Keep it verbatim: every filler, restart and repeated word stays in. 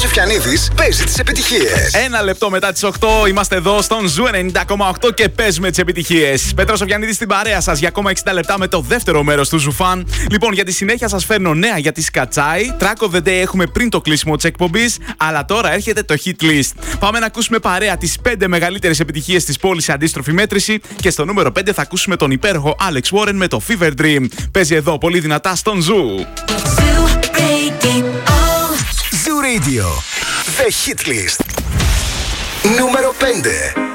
Πέτρος Εφιανίδης παίζει τις επιτυχίες. Ένα λεπτό μετά τις οκτώ είμαστε εδώ στον Ζου ενενήντα κόμμα οκτώ και παίζουμε τις επιτυχίες. Πέτρος Εφιανίδης στην παρέα σας για ακόμα εξήντα λεπτά με το δεύτερο μέρος του Ζουφάν. Λοιπόν, για τη συνέχεια σας φέρνω νέα για τη Σκατσάι. Track of the Day έχουμε πριν το κλείσιμο της εκπομπής, αλλά τώρα έρχεται το hit list. Πάμε να ακούσουμε παρέα τις πέντε μεγαλύτερες επιτυχίες της πόλης σε αντίστροφη μέτρηση και στο νούμερο πέντε θα ακούσουμε τον υπέροχο Alex Warren με το Fever Dream. Παίζει εδώ πολύ δυνατά στον Ζου. Zoo Radio, The Hit List. Νούμερο πέντε.